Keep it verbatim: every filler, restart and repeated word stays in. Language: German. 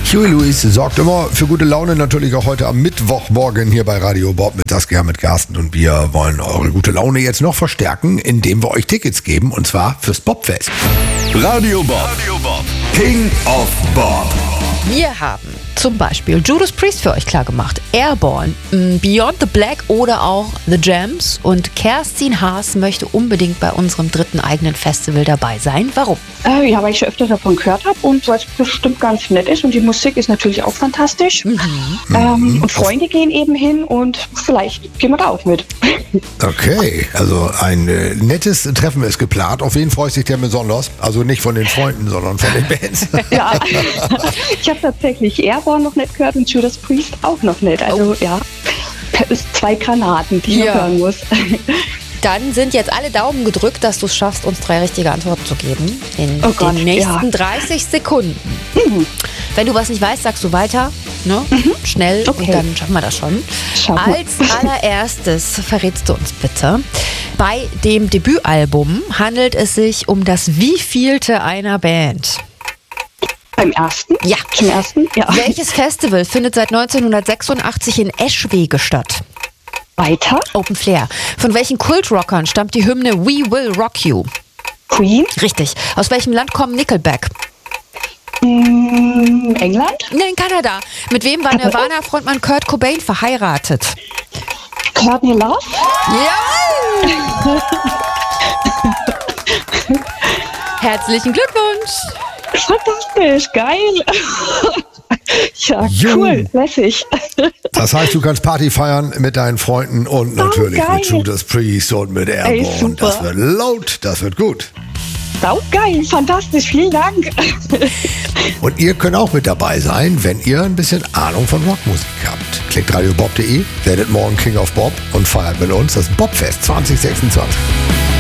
Huey Lewis sorgt immer für gute Laune, natürlich auch heute am Mittwochmorgen hier bei Radio Bob mit Saskia, mit Carsten, und wir wollen eure gute Laune jetzt noch verstärken, indem wir euch Tickets geben, und zwar fürs Bobfest. Radio Bob, Radio Bob. King of Bob. Wir haben zum Beispiel Judas Priest für euch klar gemacht, Airborne, Beyond the Black oder auch The Jams, und Kerstin Haas möchte unbedingt bei unserem dritten eigenen Festival dabei sein. Warum? Äh, ja, weil ich schon öfter davon gehört habe und weil es bestimmt ganz nett ist und die Musik ist natürlich auch fantastisch. Mhm. Ähm, mhm. Und Freunde gehen eben hin und vielleicht gehen wir da auch mit. Okay, also ein äh, nettes Treffen ist geplant. Auf wen freut sich der besonders? Also nicht von den Freunden, sondern von den Bands. Ja, ich habe tatsächlich Airborne noch nicht gehört und Judas Priest auch noch nicht. Also oh. ja, ist zwei Granaten, die ich ja. noch hören muss. Dann sind jetzt alle Daumen gedrückt, dass du es schaffst, uns drei richtige Antworten zu geben in oh Gott, den nächsten ja. dreißig Sekunden. Mhm. Wenn du was nicht weißt, sagst du weiter, ne? Mhm. Schnell, okay. Und dann schaffen wir das schon. Schauen Als allererstes verrätst du uns bitte, bei dem Debütalbum handelt es sich um das wievielte einer Band? Beim ersten? Ja. Zum ersten? Ja. Welches Festival findet seit neunzehnhundertsechsundachtzig in Eschwege statt? Weiter? Open Flair. Von welchen Kultrockern stammt die Hymne We Will Rock You? Queen? Richtig. Aus welchem Land kommen Nickelback? Mm, England? Nein, Kanada. Mit wem war Nirvana-Frontmann Kurt Cobain verheiratet? Courtney Love? Ja! Herzlichen Glückwunsch! Fantastisch, geil! Ja, cool, lässig. Das heißt, du kannst Party feiern mit deinen Freunden und natürlich geil. mit Judas Priest und mit Airborne. Das wird laut, das wird gut. Sau geil, fantastisch, vielen Dank. Und ihr könnt auch mit dabei sein, wenn ihr ein bisschen Ahnung von Rockmusik habt. Klickt radiobob punkt de, werdet morgen King of Bob und feiert mit uns das Bobfest zwanzig sechsundzwanzig.